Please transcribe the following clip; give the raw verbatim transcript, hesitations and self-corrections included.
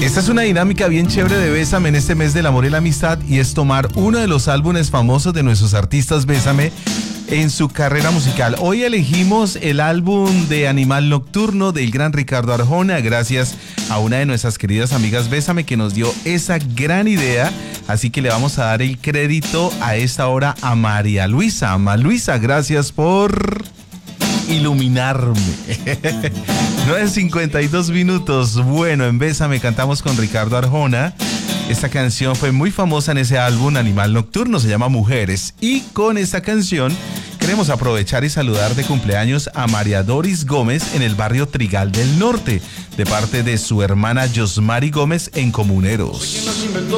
Esta es una dinámica bien chévere de Bésame en este mes del amor y la amistad, y es tomar uno de los álbumes famosos de nuestros artistas Bésame en su carrera musical. Hoy elegimos el álbum de Animal Nocturno del gran Ricardo Arjona, gracias a una de nuestras queridas amigas Bésame que nos dio esa gran idea. Así que le vamos a dar el crédito a esta hora a María Luisa. María Luisa, gracias por iluminarme. nueve cincuenta y dos minutos. Bueno, en Bésame cantamos con Ricardo Arjona. Esta canción fue muy famosa en ese álbum Animal Nocturno, se llama Mujeres. Y con esta canción queremos aprovechar y saludar de cumpleaños a María Doris Gómez en el barrio Trigal del Norte, de parte de su hermana Yosmari Gómez en Comuneros.